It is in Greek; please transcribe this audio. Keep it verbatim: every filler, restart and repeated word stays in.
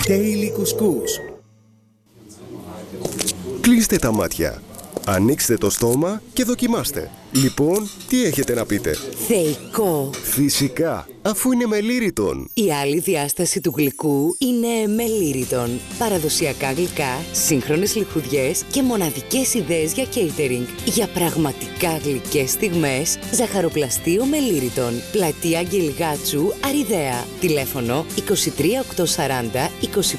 Daily Couscous. Κλείστε τα μάτια, ανοίξτε το στόμα και δοκιμάστε. Λοιπόν, τι έχετε να πείτε? Θεϊκό. Φυσικά, αφού είναι με λίριτον. Η άλλη διάσταση του γλυκού είναι με λίριτον. Παραδοσιακά γλυκά, σύγχρονες λιχουδιές και μοναδικές ιδέες για catering. Για πραγματικά γλυκές στιγμές, ζαχαροπλαστείο με λίριτον. Πλατεία Αγγελγάτσου, Αριδαία. Τηλέφωνο είκοσι τρία οκτακόσια σαράντα είκοσι